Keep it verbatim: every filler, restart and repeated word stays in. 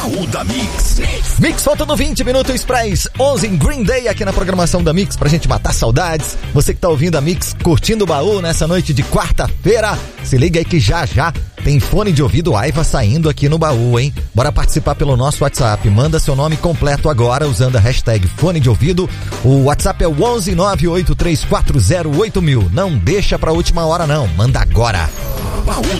Baú da Mix. Mix, Mix faltando vinte minutos para as onze em Green Day aqui na programação da Mix, pra gente matar saudades. Você que tá ouvindo a Mix, curtindo o baú nessa noite de quarta-feira, se liga aí que já já tem fone de ouvido Aiva saindo aqui no baú, hein? Bora participar pelo nosso WhatsApp. Manda seu nome completo agora usando a hashtag fone de ouvido. O WhatsApp é o onze nove oito três quatro zero oito mil. Não deixa pra última hora não, manda agora. Baú